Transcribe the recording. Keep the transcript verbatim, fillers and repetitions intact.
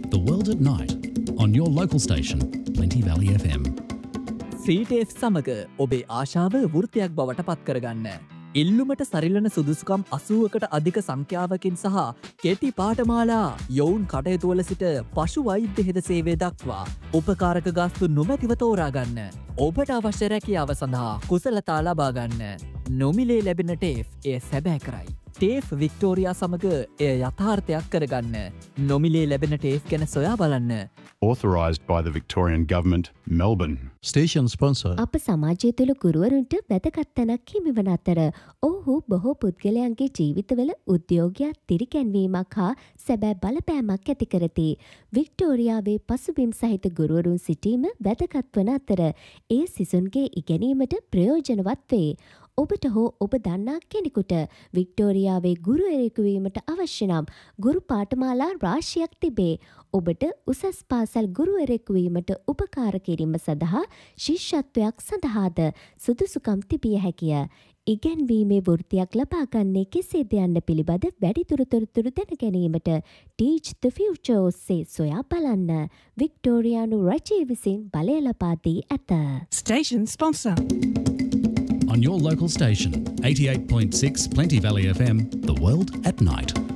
The World at Night on your local station, Plenty Valley F M. සීටේෆ් සමග ඔබේ ආශාව වෘත්තයක් බවට පත් කරගන්න. ඉල්ලුමට සරිලන සුදුසුකම් අසූවකට අධික සංඛ්‍යාවකින් සහ කෙටි පාඨමාලා යොවුන් කටයුතුවල සිට පශු වෛද්‍ය හෙද සේවය දක්වා උපකාරක ගාස්තු නොමැතිව තෝරාගන්න. ඔබට අවශ්‍ය රැකියාව සඳහා කුසලතා ලබා ගන්න. නොමිලේ ලැබෙන ටේෆ් එය සැබෑ කරයි. ටේෆ් වික්ටෝරියා සමග එය යථාර්ථයක් කරගන්න. නොමිලේ ලැබෙන ටේෆ් ගැන සොයා බලන්න. Authorised by the Victorian Government, Melbourne. Station sponsor. අප සමාජය තුළ ගුරුවරුන්ට වැදගත් තැනක් හිමිවන අතර ඔහු බොහෝ පුද්ගලයන්ගේ ජීවිතවල උද්‍යෝගයක් තිරිකැන්වීමක් හා සැබෑ බලපෑමක් ඇති කරති. වික්ටෝරියාවේ පසුබිම් සහිත ගුරුවරුන් සිටීම වැදගත් වන අතර ඒ සිසුන්ගේ ඉගෙනීමට ප්‍රයෝජනවත් වේ. ඔබට හෝ ඔබ දන්නා කෙනෙකුට වික්ටෝරියාවේ ගුරුවරයෙකු වීමට අවශ්‍ය නම් ගුරු පාඨමාලා රාශියක් තිබේ. ඔබට උසස් පාසල් ගුරුවරයෙකු වීමට උපකාර කිරීම සඳහා ශිෂ්‍යත්වයක් සඳහාද සුදුසුකම් තිබිය හැකිය. ඉගැන්වීමේ වෘත්තියක් ලබා ගන්නේ කෙසේද යන්න පිළිබඳ වැඩිදුර තොරතුරු දැන ගැනීමට Teach the Future ඔස්සේ සොයා බලන්න. වික්ටෝරියානු රජය විසින් බලය ලබා දී ඇත. Station sponsor. On your local station, eighty-eight point six Plenty Valley F M, The World at Night.